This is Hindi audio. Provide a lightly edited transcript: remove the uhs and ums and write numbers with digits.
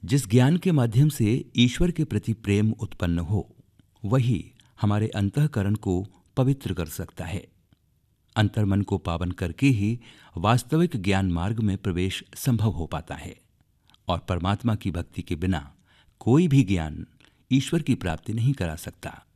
जिस ज्ञान के माध्यम से ईश्वर के प्रति प्रेम उत्पन्न हो, वही हमारे अंतःकरण को पवित्र कर सकता है। अंतर्मन को पावन करके ही वास्तविक ज्ञान मार्ग में प्रवेश संभव हो पाता है, और परमात्मा की भक्ति के बिना कोई भी ज्ञान ईश्वर की प्राप्ति नहीं करा सकता।